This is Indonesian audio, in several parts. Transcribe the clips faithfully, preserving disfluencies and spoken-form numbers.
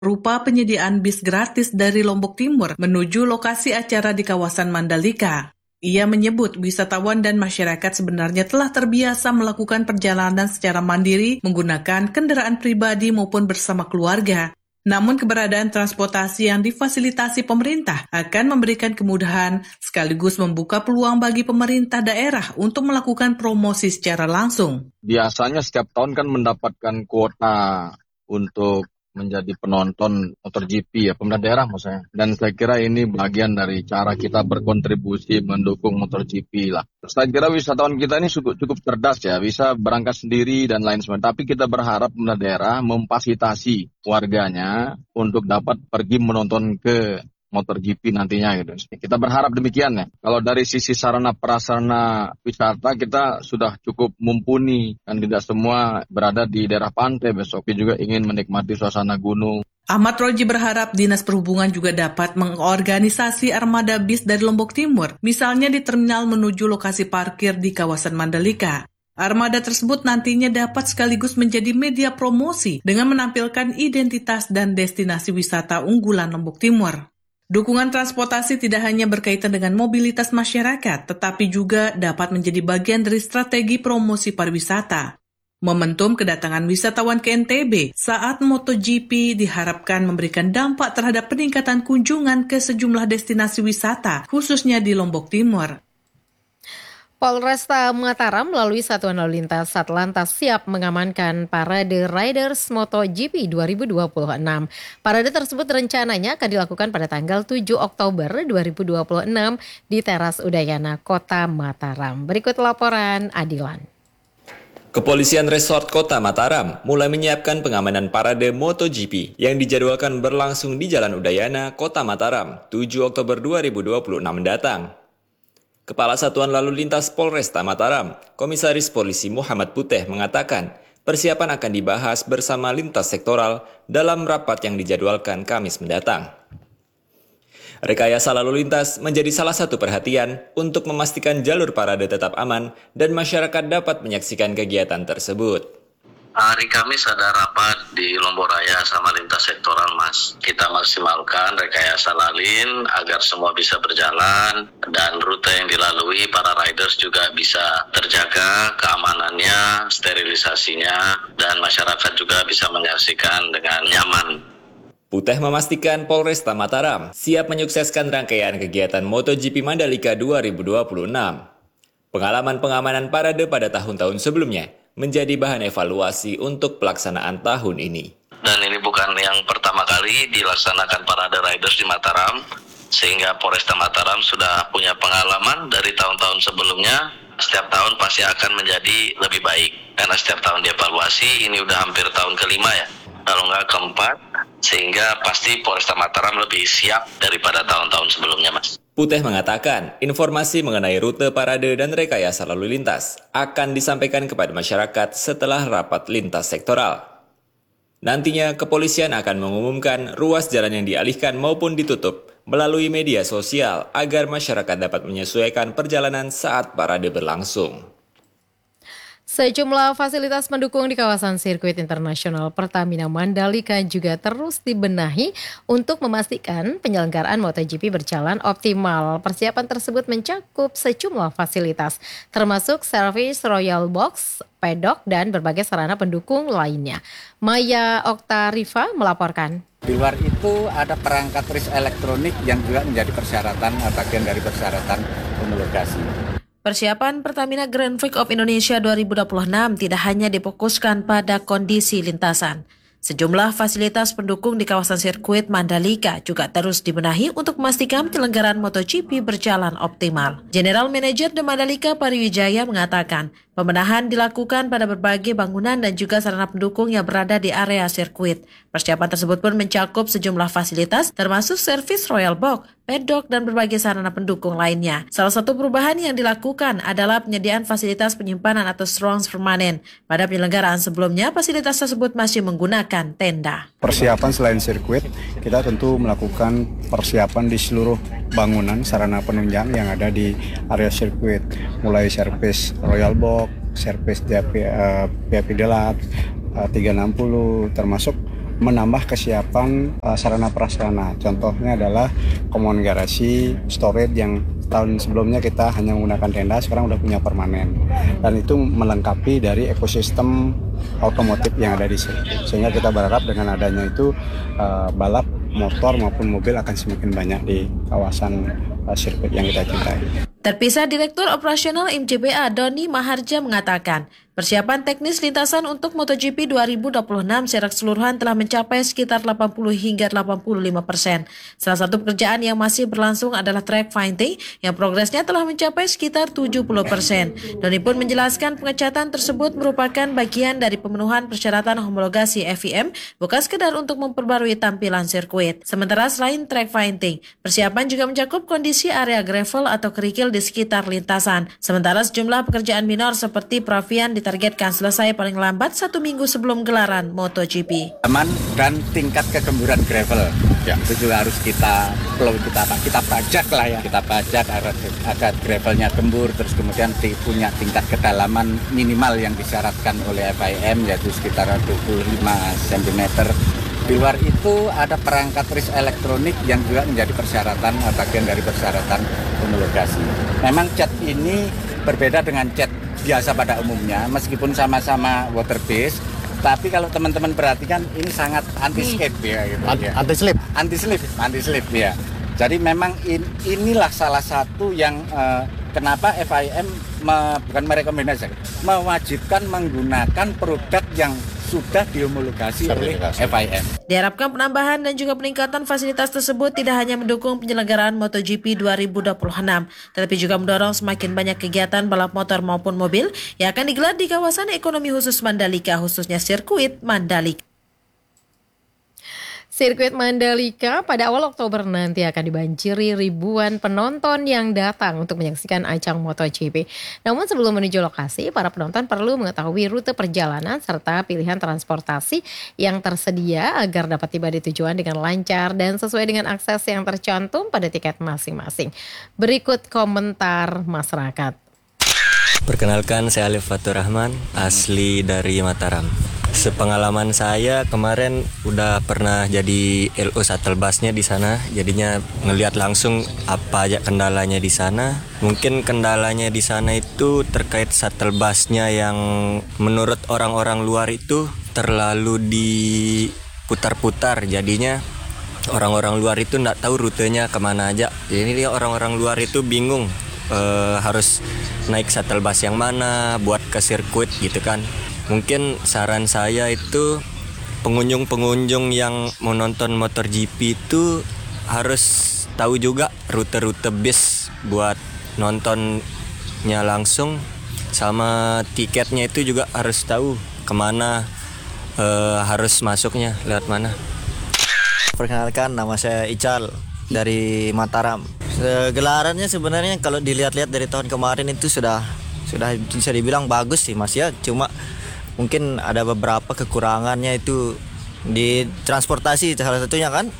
berupa penyediaan bis gratis dari Lombok Timur menuju lokasi acara di kawasan Mandalika. Ia menyebut wisatawan dan masyarakat sebenarnya telah terbiasa melakukan perjalanan secara mandiri menggunakan kendaraan pribadi maupun bersama keluarga. Namun keberadaan transportasi yang difasilitasi pemerintah akan memberikan kemudahan sekaligus membuka peluang bagi pemerintah daerah untuk melakukan promosi secara langsung. Biasanya setiap tahun kan mendapatkan kuota untuk menjadi penonton motor G P ya, pemerintah daerah maksudnya. Dan saya kira ini bagian dari cara kita berkontribusi mendukung motor G P lah. Saya kira wisatawan kita ini cukup, cukup cerdas ya, bisa berangkat sendiri dan lain sebagainya. Tapi kita berharap pemerintah daerah memfasilitasi warganya untuk dapat pergi menonton ke motor G P nantinya gitu. Kita berharap demikian ya. Kalau dari sisi sarana prasarana wisata kita sudah cukup mumpuni dan tidak semua berada di daerah pantai, besok juga ingin menikmati suasana gunung. Ahmad Roji berharap Dinas Perhubungan juga dapat mengorganisasi armada bis dari Lombok Timur, misalnya di terminal menuju lokasi parkir di kawasan Mandalika. Armada tersebut nantinya dapat sekaligus menjadi media promosi dengan menampilkan identitas dan destinasi wisata unggulan Lombok Timur. Dukungan transportasi tidak hanya berkaitan dengan mobilitas masyarakat, tetapi juga dapat menjadi bagian dari strategi promosi pariwisata. Momentum kedatangan wisatawan ke N T B saat MotoGP diharapkan memberikan dampak terhadap peningkatan kunjungan ke sejumlah destinasi wisata, khususnya di Lombok Timur. Polresta Mataram melalui Satuan Lalu Lintas Satlantas siap mengamankan Parade Riders MotoGP dua ribu dua puluh enam. Parade tersebut rencananya akan dilakukan pada tanggal tujuh Oktober dua ribu dua puluh enam di Teras Udayana, Kota Mataram. Berikut laporan Adilan. Kepolisian Resort Kota Mataram mulai menyiapkan pengamanan parade MotoGP yang dijadwalkan berlangsung di Jalan Udayana, Kota Mataram, tujuh Oktober dua ribu dua puluh enam mendatang. Kepala Satuan Lalu Lintas Polresta Mataram, Komisaris Polisi Muhammad Puteh mengatakan, persiapan akan dibahas bersama lintas sektoral dalam rapat yang dijadwalkan Kamis mendatang. Rekayasa lalu lintas menjadi salah satu perhatian untuk memastikan jalur parade tetap aman dan masyarakat dapat menyaksikan kegiatan tersebut. Hari Kamis ada rapat di Lombok Raya sama lintas sektoral, Mas. Kita maksimalkan rekayasa lalin agar semua bisa berjalan dan rute yang dilalui para riders juga bisa terjaga keamanannya, sterilisasinya, dan masyarakat juga bisa menyaksikan dengan nyaman. Puteh memastikan Polresta Mataram siap menyukseskan rangkaian kegiatan MotoGP Mandalika dua ribu dua puluh enam. Pengalaman pengamanan parade pada tahun-tahun sebelumnya menjadi bahan evaluasi untuk pelaksanaan tahun ini. Dan ini bukan yang pertama kali dilaksanakan parade riders di Mataram, sehingga Polresta Mataram sudah punya pengalaman dari tahun-tahun sebelumnya. Setiap tahun pasti akan menjadi lebih baik, karena setiap tahun dievaluasi. Ini udah hampir tahun kelima ya, kalau nggak keempat, sehingga pasti Polresta Mataram lebih siap daripada tahun-tahun sebelumnya, Mas. Puteh mengatakan, informasi mengenai rute parade dan rekayasa lalu lintas akan disampaikan kepada masyarakat setelah rapat lintas sektoral. Nantinya, kepolisian akan mengumumkan ruas jalan yang dialihkan maupun ditutup melalui media sosial agar masyarakat dapat menyesuaikan perjalanan saat parade berlangsung. Sejumlah fasilitas pendukung di kawasan sirkuit internasional Pertamina Mandalika juga terus dibenahi untuk memastikan penyelenggaraan MotoGP berjalan optimal. Persiapan tersebut mencakup sejumlah fasilitas, termasuk servis Royal Box, pedok, dan berbagai sarana pendukung lainnya. Maya Oktarifa melaporkan. Di luar itu ada perangkat race elektronik yang juga menjadi persyaratan, bagian dari persyaratan homologasi. Persiapan Pertamina Grand Prix of Indonesia dua ribu dua puluh enam tidak hanya difokuskan pada kondisi lintasan. Sejumlah fasilitas pendukung di kawasan sirkuit Mandalika juga terus dibenahi untuk memastikan penyelenggaraan MotoGP berjalan optimal. General Manager The Mandalika Pariwijaya mengatakan, pembenahan dilakukan pada berbagai bangunan dan juga sarana pendukung yang berada di area sirkuit. Persiapan tersebut pun mencakup sejumlah fasilitas termasuk servis Royal Box, pedok, dan berbagai sarana pendukung lainnya. Salah satu perubahan yang dilakukan adalah penyediaan fasilitas penyimpanan atau strongs permanen. Pada penyelenggaraan sebelumnya, fasilitas tersebut masih menggunakan tenda. Persiapan selain sirkuit, kita tentu melakukan persiapan di seluruh bangunan sarana penunjang yang ada di area sirkuit, mulai servis Royal Box, servis P A P Deluxe, tiga enam puluh, termasuk menambah kesiapan uh, sarana prasarana. Contohnya adalah common garasi, storage yang tahun sebelumnya kita hanya menggunakan tenda, sekarang udah punya permanen. Dan itu melengkapi dari ekosistem otomotif yang ada di sini. Sehingga kita berharap dengan adanya itu uh, balap motor maupun mobil akan semakin banyak di kawasan uh, sirkuit yang kita cintai. Terpisah Direktur Operasional M J B A Doni Maharja mengatakan, persiapan teknis lintasan untuk MotoGP dua ribu dua puluh enam secara keseluruhan telah mencapai sekitar delapan puluh hingga delapan puluh lima persen. Salah satu pekerjaan yang masih berlangsung adalah track finding yang progresnya telah mencapai sekitar tujuh puluh persen. Doni pun menjelaskan pengecatan tersebut merupakan bagian dari pemenuhan persyaratan homologasi F I M, bukan sekedar untuk memperbarui tampilan sirkuit. Sementara selain track finding, persiapan juga mencakup kondisi area gravel atau kerikil di sekitar lintasan. Sementara sejumlah pekerjaan minor seperti perapian ditargetkan selesai paling lambat satu minggu sebelum gelaran MotoGP. Aman dan tingkat kegemburan gravel, ya itu juga harus kita perlu kita kita pajak lah ya, kita pajak agar, agar gravelnya gembur, terus kemudian punya tingkat kedalaman minimal yang disyaratkan oleh F I M yaitu sekitar dua puluh lima sentimeter. Di luar itu ada perangkat risk elektronik yang juga menjadi persyaratan, bagian dari persyaratan homologasi. Memang cat ini berbeda dengan cat biasa pada umumnya, meskipun sama-sama water based, tapi kalau teman-teman perhatikan ini sangat anti skip ya, gitu, ya. Anti slip, anti slip, anti slip ya. Jadi memang in, inilah salah satu yang uh, kenapa F I M me, bukan merekomendasikan, mewajibkan menggunakan produk yang sudah dihomologasi oleh F I M. Diharapkan penambahan dan juga peningkatan fasilitas tersebut tidak hanya mendukung penyelenggaraan MotoGP dua ribu dua puluh enam, tetapi juga mendorong semakin banyak kegiatan balap motor maupun mobil yang akan digelar di kawasan ekonomi khusus Mandalika, khususnya sirkuit Mandalika. Sirkuit Mandalika pada awal Oktober nanti akan dibanjiri ribuan penonton yang datang untuk menyaksikan ajang MotoGP. Namun sebelum menuju lokasi, para penonton perlu mengetahui rute perjalanan serta pilihan transportasi yang tersedia agar dapat tiba di tujuan dengan lancar dan sesuai dengan akses yang tercantum pada tiket masing-masing. Berikut komentar masyarakat. Perkenalkan, saya Alif Fatur Rahman, asli dari Mataram. Sepengalaman saya kemarin udah pernah jadi L O shuttle busnya di sana, jadinya ngelihat langsung apa aja kendalanya di sana. Mungkin kendalanya di sana itu terkait shuttle busnya yang menurut orang-orang luar itu terlalu diputar-putar, jadinya orang-orang luar itu nggak tahu rutenya kemana aja. Jadi dia orang-orang luar itu bingung uh, harus naik shuttle bus yang mana buat ke sirkuit gitu kan. Mungkin saran saya itu pengunjung-pengunjung yang mau nonton MotoGP itu harus tahu juga rute-rute bis buat nontonnya langsung, sama tiketnya itu juga harus tahu kemana e, harus masuknya, lewat mana. Perkenalkan, nama saya Ical dari Mataram. Gelarannya sebenarnya kalau dilihat-lihat dari tahun kemarin itu sudah sudah bisa dibilang bagus sih Mas ya, cuma mungkin ada beberapa kekurangannya itu di transportasi salah satunya kan.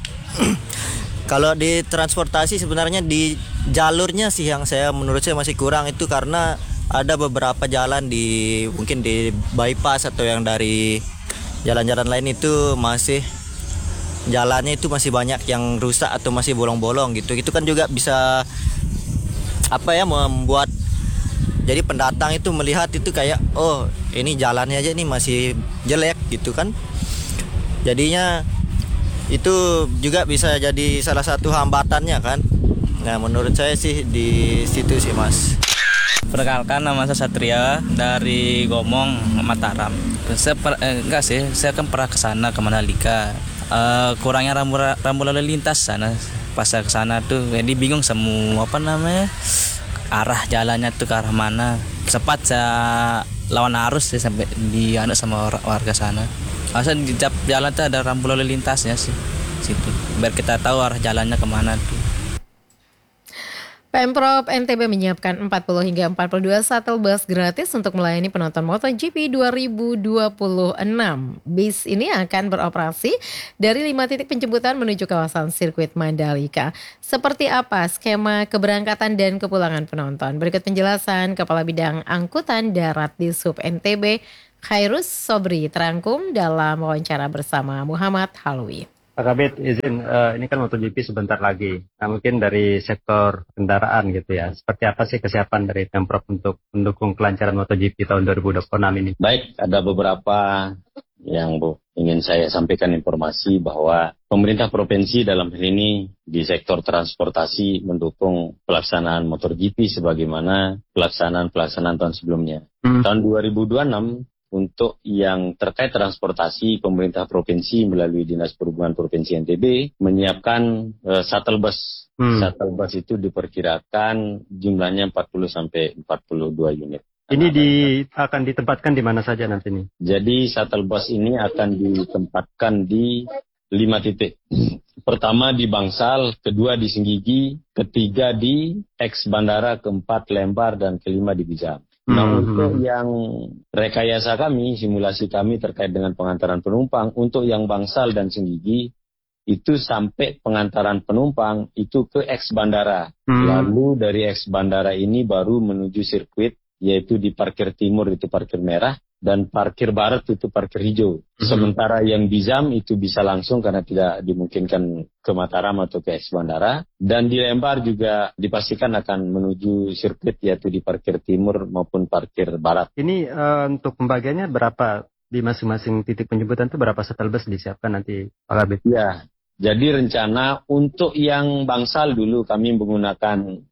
Kalau di transportasi sebenarnya di jalurnya sih yang saya menurut saya masih kurang itu, karena ada beberapa jalan di mungkin di bypass atau yang dari jalan-jalan lain itu masih jalannya itu masih banyak yang rusak atau masih bolong-bolong gitu. Itu kan juga bisa apa ya, membuat jadi pendatang itu melihat itu kayak, oh ini jalannya aja ini masih jelek gitu kan. Jadinya itu juga bisa jadi salah satu hambatannya kan. Nah menurut saya sih di situ sih Mas. Perkenalkan, nama saya Satria dari Gomong, Mataram. Saya per, eh, enggak sih, saya kan pernah ke sana ke Mandalika. Uh, kurangnya rambu rambu lalu lintas sana. Pas saya ke sana tuh jadi bingung semua apa namanya? arah jalannya tuh ke arah mana. Sempat saya lawan arus sih sampai dianut sama warga sana. Masa di tiap jalan tuh ada rambu lalu lintasnya sih situ, biar kita tahu arah jalannya kemana tuh. Pemprov N T B menyiapkan empat puluh hingga empat puluh dua shuttle bus gratis untuk melayani penonton MotoGP dua ribu dua puluh enam. Bis ini akan beroperasi dari lima titik penjemputan menuju kawasan sirkuit Mandalika. Seperti apa skema keberangkatan dan kepulangan penonton? Berikut penjelasan Kepala Bidang Angkutan Darat di Sub N T B, Khairus Sobri terangkum dalam wawancara bersama Muhammad Halwi. Pak Kabit, izin, uh, ini kan MotoGP sebentar lagi. Nah, mungkin dari sektor kendaraan gitu ya, seperti apa sih kesiapan dari Pemprov untuk mendukung kelancaran MotoGP tahun dua ribu dua puluh enam ini? Baik, ada beberapa yang Bu, ingin saya sampaikan informasi bahwa pemerintah provinsi dalam hal ini di sektor transportasi mendukung pelaksanaan MotoGP sebagaimana pelaksanaan-pelaksanaan tahun sebelumnya. Hmm. Tahun dua ribu dua puluh enam untuk yang terkait transportasi, pemerintah provinsi melalui Dinas Perhubungan Provinsi N T B menyiapkan uh, shuttle bus. Hmm. Shuttle bus itu diperkirakan jumlahnya empat puluh sampai empat puluh dua unit. Ini di, akan ditempatkan di mana saja nanti nih? Jadi shuttle bus ini akan ditempatkan di lima titik. Pertama di Bangsal, kedua di Senggigi, ketiga di X Bandara, keempat Lembar, dan kelima di Bijam. Nah, hmm. untuk yang rekayasa kami, simulasi kami terkait dengan pengantaran penumpang, untuk yang Bangsal dan Senggigi, itu sampai pengantaran penumpang itu ke X Bandara. Hmm. Lalu dari X Bandara ini baru menuju sirkuit, yaitu di parkir timur itu parkir merah, dan parkir barat itu parkir hijau. Hmm. Sementara yang Bijam itu bisa langsung karena tidak dimungkinkan ke Mataram atau ke X Bandara. Dan di Lembar juga dipastikan akan menuju sirkuit, yaitu di parkir timur maupun parkir barat. Ini uh, untuk pembagiannya berapa di masing-masing titik penjemputan itu, berapa shuttle bus disiapkan nanti Pak Kabit? Ya, jadi rencana untuk yang Bangsal dulu kami menggunakan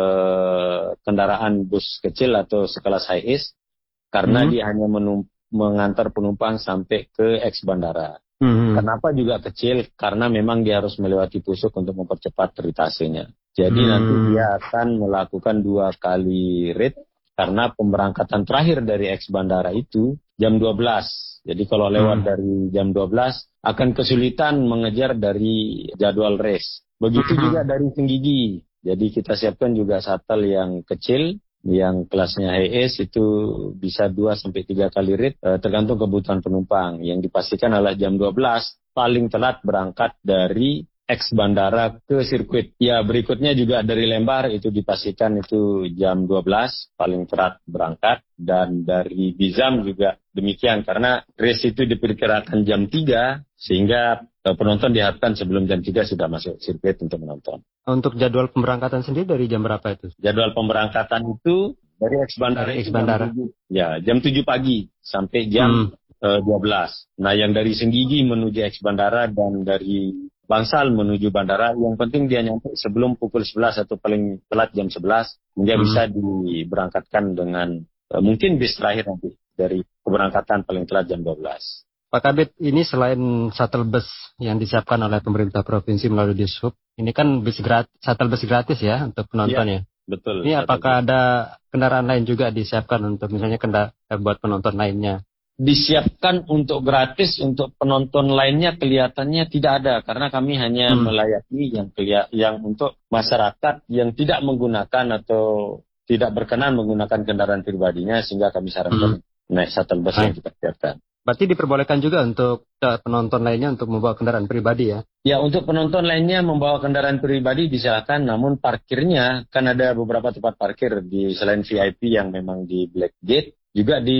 Uh, kendaraan bus kecil atau sekelas high-ace karena hmm. dia hanya menum- mengantar penumpang sampai ke X Bandara. Hmm. Kenapa juga kecil? Karena memang dia harus melewati Pusuk untuk mempercepat ritasenya. Jadi hmm. nanti dia akan melakukan dua kali rit karena pemberangkatan terakhir dari X Bandara itu jam dua belas. Jadi kalau lewat hmm. dari jam dua belas akan kesulitan mengejar dari jadwal race. Begitu hmm. juga dari Senggigi. Jadi kita siapkan juga shuttle yang kecil, yang kelasnya high-ace itu bisa dua sampai tiga kali rit, eh, tergantung kebutuhan penumpang. Yang dipastikan adalah jam dua belas paling telat berangkat dari X Bandara ke sirkuit. Ya, berikutnya juga dari Lembar itu dipastikan itu jam dua belas paling telat berangkat. Dan dari Bijam juga demikian, karena race itu diperkirakan jam tiga, sehingga penonton diharapkan sebelum jam tiga sudah masuk sirkuit untuk menonton. Untuk jadwal pemberangkatan sendiri dari jam berapa itu? Jadwal pemberangkatan itu dari X Bandara, dari X Bandara. Jam tujuh, ya, jam tujuh pagi sampai jam hmm. uh, dua belas. Nah, yang dari Senggigi menuju X Bandara dan dari Bangsal menuju bandara, yang penting dia nyampe sebelum pukul sebelas atau paling telat jam sebelas, dia hmm. bisa diberangkatkan dengan uh, mungkin bis terakhir nanti dari keberangkatan paling telat jam dua belas. Pak Kabit, ini selain shuttle bus yang disiapkan oleh pemerintah provinsi melalui Dishub, ini kan bus gratis, shuttle bus gratis ya untuk penonton ya? Betul. Ini apakah ada kendaraan lain juga disiapkan untuk misalnya kendaraan buat penonton lainnya? Disiapkan untuk gratis, untuk penonton lainnya kelihatannya tidak ada, karena kami hanya hmm. melayani yang kelia- yang untuk masyarakat yang tidak menggunakan atau tidak berkenan menggunakan kendaraan pribadinya, sehingga kami sarankan hmm. naik shuttle bus yang kita siapkan. Berarti diperbolehkan juga untuk penonton lainnya untuk membawa kendaraan pribadi ya? Ya, untuk penonton lainnya membawa kendaraan pribadi disilakan, namun parkirnya kan ada beberapa tempat parkir di selain V I P yang memang di Black Gate, juga di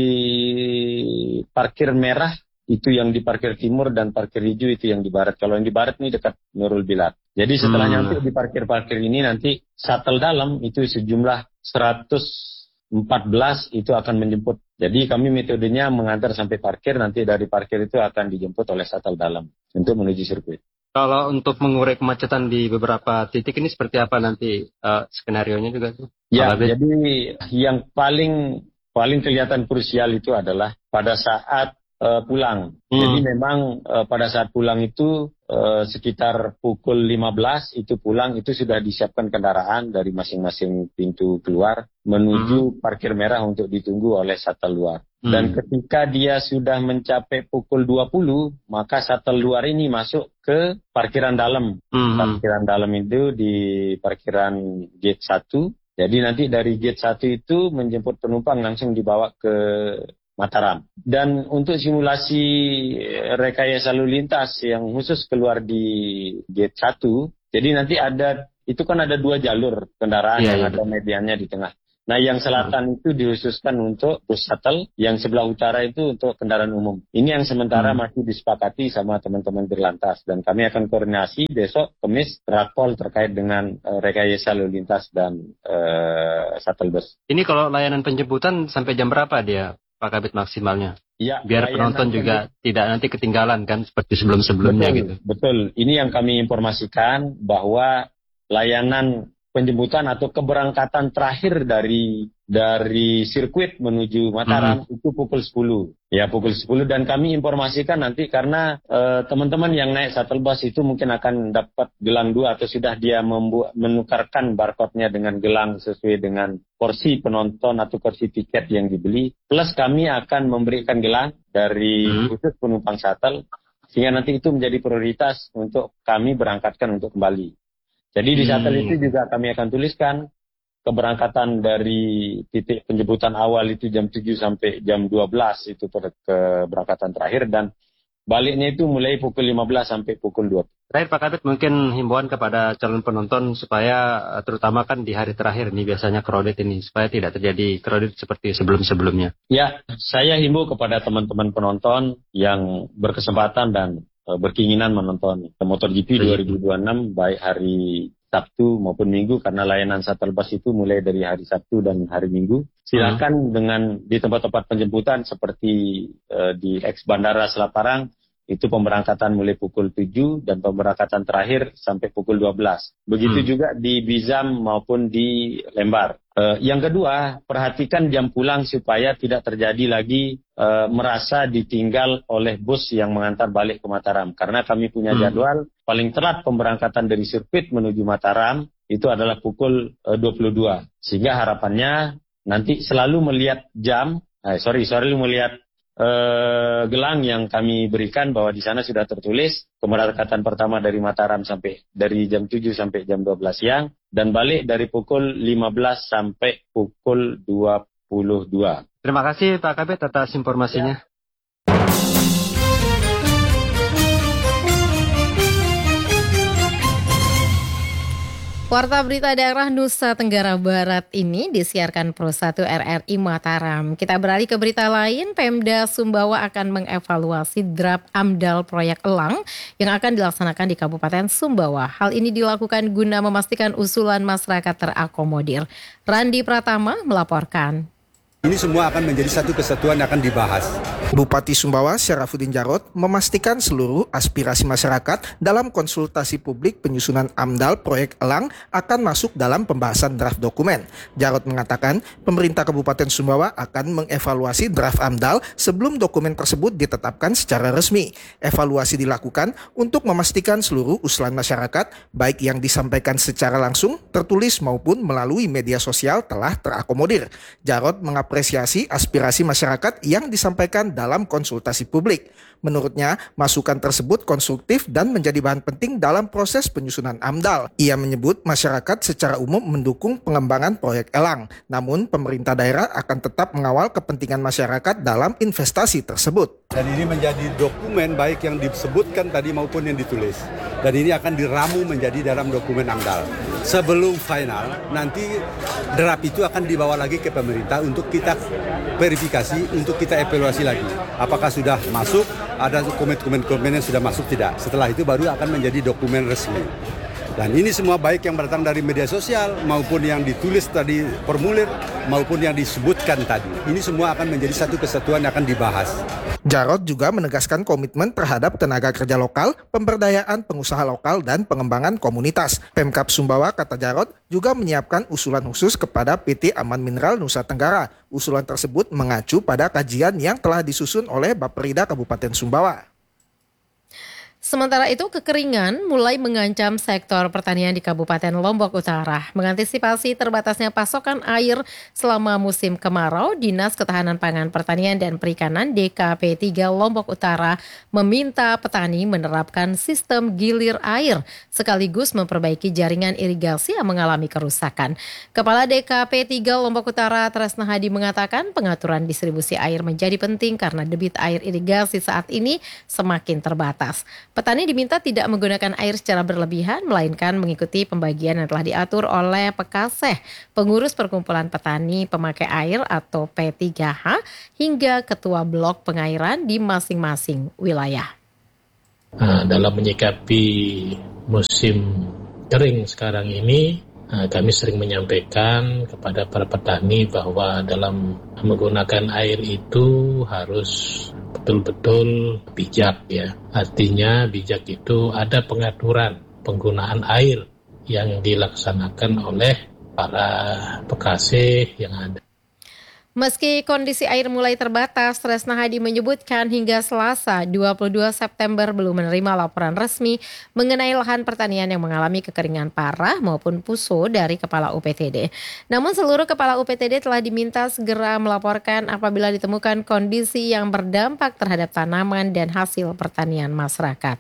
parkir merah itu yang di parkir timur dan parkir hijau itu yang di barat. Kalau yang di barat ini dekat Nurul Bilad. Jadi setelah hmm. nyampe di parkir-parkir ini nanti shuttle dalam itu sejumlah seratus empat belas itu akan menjemput. Jadi kami metodenya mengantar sampai parkir, nanti dari parkir itu akan dijemput oleh shuttle dalam untuk menuju sirkuit. Kalau untuk mengurai kemacetan di beberapa titik ini seperti apa nanti uh, skenario-nya juga tuh? Ya, Alabe. Jadi yang paling paling kelihatan krusial itu adalah pada saat uh, pulang. Hmm. Jadi memang uh, pada saat pulang itu uh, sekitar pukul lima belas itu pulang itu sudah disiapkan kendaraan dari masing-masing pintu keluar menuju hmm. parkir merah untuk ditunggu oleh shuttle luar. Hmm. Dan ketika dia sudah mencapai pukul dua puluh, maka shuttle luar ini masuk ke parkiran dalam. Hmm. Parkiran dalam itu di parkiran gate satu. Jadi nanti dari gate satu itu menjemput penumpang langsung dibawa ke Mataram. Dan untuk simulasi rekayasa lalu lintas yang khusus keluar di gate satu, jadi nanti ada, itu kan ada dua jalur kendaraan yeah, yang yeah. ada mediannya di tengah. Nah, yang selatan itu dikhususkan untuk bus shuttle, yang sebelah utara itu untuk kendaraan umum. Ini yang sementara hmm. masih disepakati sama teman-teman Dirlantas, dan kami akan koordinasi besok Kamis rakpol terkait dengan uh, rekayasa lalu lintas dan uh, shuttle bus. Ini kalau layanan penjemputan sampai jam berapa dia, Pak Kabid, maksimalnya? Ya, biar penonton juga penjemputan tidak nanti ketinggalan kan seperti sebelum-sebelumnya betul, gitu. Betul, ini yang kami informasikan bahwa layanan penjemputan atau keberangkatan terakhir dari dari sirkuit menuju Mataram hmm. itu pukul sepuluh. Ya, pukul sepuluh, dan kami informasikan nanti karena uh, teman-teman yang naik shuttle bus itu mungkin akan dapat gelang dua atau sudah dia membu- menukarkan barcode-nya dengan gelang sesuai dengan porsi penonton atau porsi tiket yang dibeli. Plus kami akan memberikan gelang dari hmm. khusus penumpang shuttle sehingga nanti itu menjadi prioritas untuk kami berangkatkan untuk kembali. Jadi di shuttle hmm. itu juga kami akan tuliskan keberangkatan dari titik penjemputan awal itu jam tujuh sampai jam dua belas itu keberangkatan terakhir, dan baliknya itu mulai pukul lima belas sampai pukul dua belas. Terakhir Pak Kabid, mungkin himbauan kepada calon penonton supaya terutama kan di hari terakhir ini biasanya crowded ini, supaya tidak terjadi crowded seperti sebelum-sebelumnya. Ya, saya himbau kepada teman-teman penonton yang berkesempatan dan berkeinginan menonton MotoGP dua ribu dua puluh enam baik hari Sabtu maupun Minggu, karena layanan shuttle bus itu mulai dari hari Sabtu dan hari Minggu. Silakan hmm. dengan di tempat-tempat penjemputan seperti uh, di ex Bandara Selaparang itu pemberangkatan mulai pukul tujuh dan pemberangkatan terakhir sampai pukul dua belas. Begitu hmm. juga di Bizam maupun di Lembar. Uh, yang kedua, perhatikan jam pulang supaya tidak terjadi lagi uh, merasa ditinggal oleh bus yang mengantar balik ke Mataram. Karena kami punya hmm. jadwal, paling telat pemberangkatan dari sirkuit menuju Mataram itu adalah pukul uh, dua puluh dua. Sehingga harapannya nanti selalu melihat jam, eh, sorry, selalu melihat uh, gelang yang kami berikan bahwa di sana sudah tertulis pemberangkatan pertama dari Mataram sampai dari jam tujuh sampai jam dua belas siang. Dan balik dari pukul lima belas sampai pukul dua puluh dua. Terima kasih Pak Kabid atas informasinya. Ya. Warta Berita Daerah Nusa Tenggara Barat ini disiarkan Pro satu R R I Mataram. Kita beralih ke berita lain, Pemda Sumbawa akan mengevaluasi draft AMDAL proyek Elang yang akan dilaksanakan di Kabupaten Sumbawa. Hal ini dilakukan guna memastikan usulan masyarakat terakomodir. Randi Pratama melaporkan. Ini semua akan menjadi satu kesatuan yang akan dibahas. Bupati Sumbawa Syarafuddin Jarot memastikan seluruh aspirasi masyarakat dalam konsultasi publik penyusunan AMDAL proyek Elang akan masuk dalam pembahasan draft dokumen. Jarot mengatakan pemerintah Kabupaten Sumbawa akan mengevaluasi draft AMDAL sebelum dokumen tersebut ditetapkan secara resmi. Evaluasi dilakukan untuk memastikan seluruh usulan masyarakat, baik yang disampaikan secara langsung, tertulis maupun melalui media sosial telah terakomodir. Jarot mengapresiasi apresiasi aspirasi masyarakat yang disampaikan dalam konsultasi publik. Menurutnya, masukan tersebut konstruktif dan menjadi bahan penting dalam proses penyusunan AMDAL. Ia menyebut masyarakat secara umum mendukung pengembangan proyek Elang, namun pemerintah daerah akan tetap mengawal kepentingan masyarakat dalam investasi tersebut. Dan ini menjadi dokumen baik yang disebutkan tadi maupun yang ditulis. Dan ini akan diramu menjadi dalam dokumen AMDAL. Sebelum final, nanti draft itu akan dibawa lagi ke pemerintah untuk kita verifikasi, untuk kita evaluasi lagi. Apakah sudah masuk, ada dokumen-dokumen yang sudah masuk tidak. Setelah itu baru akan menjadi dokumen resmi. Dan ini semua baik yang datang dari media sosial maupun yang ditulis tadi formulir maupun yang disebutkan tadi. Ini semua akan menjadi satu kesatuan yang akan dibahas. Jarot juga menegaskan komitmen terhadap tenaga kerja lokal, pemberdayaan pengusaha lokal, dan pengembangan komunitas. Pemkab Sumbawa, kata Jarot, juga menyiapkan usulan khusus kepada P T Aman Mineral Nusa Tenggara. Usulan tersebut mengacu pada kajian yang telah disusun oleh Bapperida Kabupaten Sumbawa. Sementara itu, kekeringan mulai mengancam sektor pertanian di Kabupaten Lombok Utara. Mengantisipasi terbatasnya pasokan air selama musim kemarau, Dinas Ketahanan Pangan Pertanian dan Perikanan D K P tiga Lombok Utara meminta petani menerapkan sistem gilir air sekaligus memperbaiki jaringan irigasi yang mengalami kerusakan. Kepala D K P tiga Lombok Utara Tresna Hadi mengatakan pengaturan distribusi air menjadi penting karena debit air irigasi saat ini semakin terbatas. Petani diminta tidak menggunakan air secara berlebihan, melainkan mengikuti pembagian yang telah diatur oleh Pekaseh, pengurus Perkumpulan Petani Pemakai Air atau P tiga H, hingga ketua blok pengairan di masing-masing wilayah. Nah, dalam menyikapi musim kering sekarang ini, nah, kami sering menyampaikan kepada para petani bahwa dalam menggunakan air itu harus betul-betul bijak ya. Artinya bijak itu ada pengaturan penggunaan air yang dilaksanakan oleh para Pekaseh yang ada. Meski kondisi air mulai terbatas, Tresna Hadi menyebutkan hingga Selasa dua puluh dua September belum menerima laporan resmi mengenai lahan pertanian yang mengalami kekeringan parah maupun puso dari Kepala U P T D. Namun seluruh Kepala U P T D telah diminta segera melaporkan apabila ditemukan kondisi yang berdampak terhadap tanaman dan hasil pertanian masyarakat.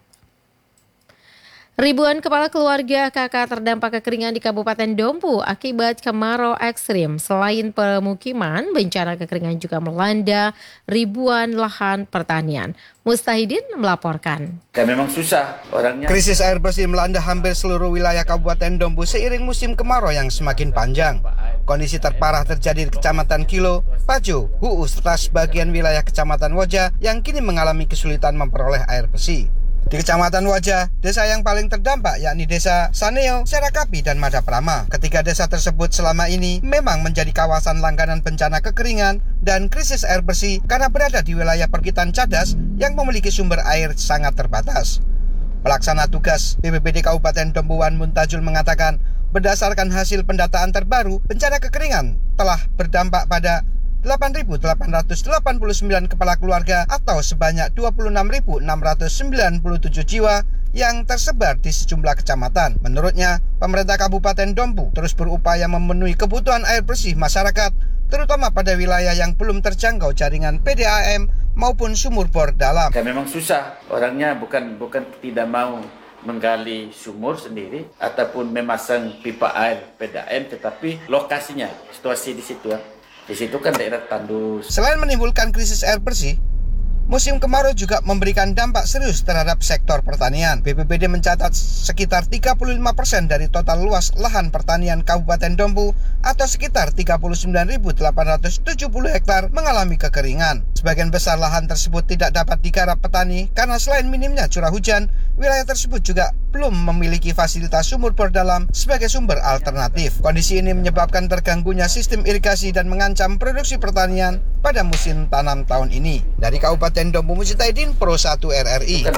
Ribuan kepala keluarga K K terdampak kekeringan di Kabupaten Dompu akibat kemarau ekstrim. Selain pemukiman, bencana kekeringan juga melanda ribuan lahan pertanian. Mustahidin melaporkan. Ya memang susah orangnya. Krisis air bersih melanda hampir seluruh wilayah Kabupaten Dompu seiring musim kemarau yang semakin panjang. Kondisi terparah terjadi di Kecamatan Kilo, Pajo, Huu, serta sebagian wilayah Kecamatan Wajah yang kini mengalami kesulitan memperoleh air bersih. Di Kecamatan Wajah, desa yang paling terdampak yakni Desa Saneo, Serakapi, dan Madaprama. Ketiga desa tersebut selama ini memang menjadi kawasan langganan bencana kekeringan dan krisis air bersih karena berada di wilayah perkitan Cadas yang memiliki sumber air sangat terbatas. Pelaksana tugas B P B D Kabupaten Dompu Wan Muntajul mengatakan, berdasarkan hasil pendataan terbaru, bencana kekeringan telah berdampak pada delapan ribu delapan ratus delapan puluh sembilan kepala keluarga atau sebanyak dua puluh enam ribu enam ratus sembilan puluh tujuh jiwa yang tersebar di sejumlah kecamatan. Menurutnya, pemerintah Kabupaten Dompu terus berupaya memenuhi kebutuhan air bersih masyarakat, terutama pada wilayah yang belum terjangkau jaringan P D A M maupun sumur bor dalam. Ya memang susah, orangnya bukan bukan tidak mau menggali sumur sendiri ataupun memasang pipa air P D A M, tetapi lokasinya, situasi di situ ya. Di situ kan daerah tandus. Selain menimbulkan krisis air bersih, musim kemarau juga memberikan dampak serius terhadap sektor pertanian. B P B D mencatat sekitar tiga puluh lima persen dari total luas lahan pertanian Kabupaten Dompu atau sekitar tiga puluh sembilan ribu delapan ratus tujuh puluh hektar mengalami kekeringan. Sebagian besar lahan tersebut tidak dapat digarap petani karena selain minimnya curah hujan, wilayah tersebut juga belum memiliki fasilitas sumur bor dalam sebagai sumber alternatif. Kondisi ini menyebabkan terganggunya sistem irigasi dan mengancam produksi pertanian pada musim tanam tahun ini. Dari Kabupaten Dompu, Mustahidin, Pro satu R R I.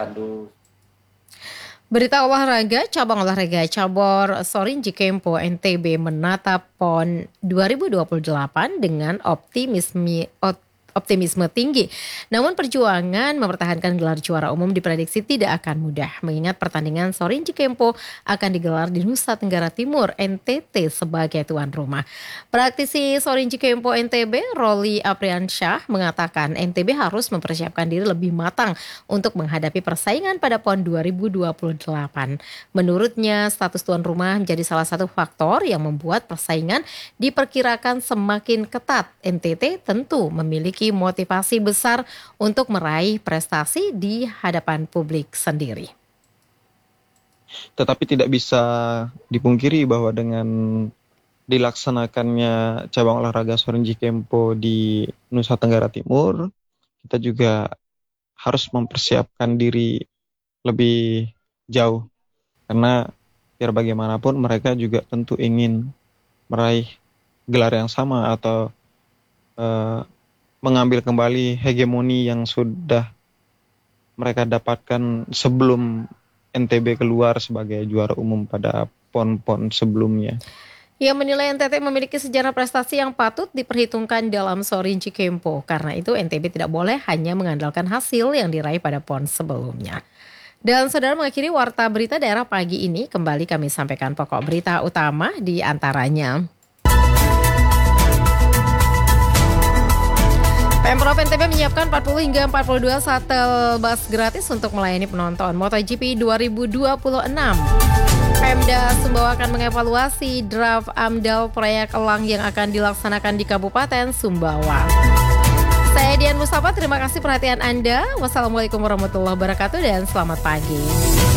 Berita olahraga, cabang olahraga cabur Sorinji Kempo N T B menata PON dua ribu dua puluh delapan dengan optimisme optimisme tinggi. Namun perjuangan mempertahankan gelar juara umum diprediksi tidak akan mudah, mengingat pertandingan Sorinji Kempo akan digelar di Nusa Tenggara Timur, N T T sebagai tuan rumah. Praktisi Sorinji Kempo N T B, Roli Apriansyah, mengatakan N T B harus mempersiapkan diri lebih matang untuk menghadapi persaingan pada PON dua ribu dua puluh delapan. Menurutnya, status tuan rumah menjadi salah satu faktor yang membuat persaingan diperkirakan semakin ketat. N T T tentu memiliki motivasi besar untuk meraih prestasi di hadapan publik sendiri. Tetapi tidak bisa dipungkiri bahwa dengan dilaksanakannya cabang olahraga Sorinji Kempo di Nusa Tenggara Timur, kita juga harus mempersiapkan diri lebih jauh. Karena biar bagaimanapun mereka juga tentu ingin meraih gelar yang sama atau uh, mengambil kembali hegemoni yang sudah mereka dapatkan sebelum N T B keluar sebagai juara umum pada PON-PON sebelumnya. Ia menilai N T T memiliki sejarah prestasi yang patut diperhitungkan dalam Sorinji Kempo. Karena itu N T B tidak boleh hanya mengandalkan hasil yang diraih pada PON sebelumnya. Dan saudara, mengakhiri Warta Berita Daerah pagi ini, kembali kami sampaikan pokok berita utama di antaranya. Pemprov N T B menyiapkan empat puluh hingga empat puluh dua shuttle bus gratis untuk melayani penonton MotoGP dua ribu dua puluh enam. Pemda Sumbawa akan mengevaluasi draft AMDAL proyek elang yang akan dilaksanakan di Kabupaten Sumbawa. Saya Dian Mustafa, terima kasih perhatian Anda. Wassalamualaikum warahmatullahi wabarakatuh dan selamat pagi.